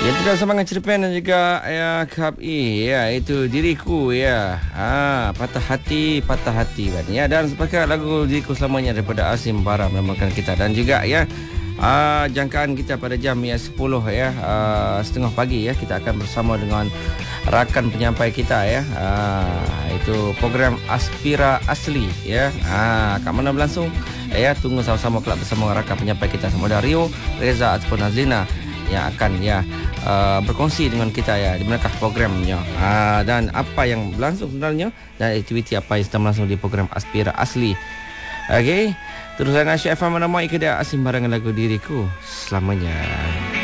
Ya, tidak semangat cerpen dan juga ya Kab E, ya itu diriku ya. Patah hati kan. Ya, dan sepakat lagu diriku selamanya daripada Asim Bara menamakan kita, dan juga ya jangkaan kita pada jam ya 10 ya, setengah pagi ya, kita akan bersama dengan rakan penyampai kita ya. Itu program Aspira Asli ya. Kat mana berlangsung? Ya, tunggu sama-sama kelab bersama rakan penyampai kita, sama ada Rio, Reza ataupun Azlina yang akan ya berkongsi dengan kita ya di manakah programnya, dan apa yang berlangsung sebenarnya, dan aktiviti apa yang sedang berlangsung di program Aspira Asli. Okey, teruskan Asyik FM menemui kedai Asim Barangan lagu diriku selamanya.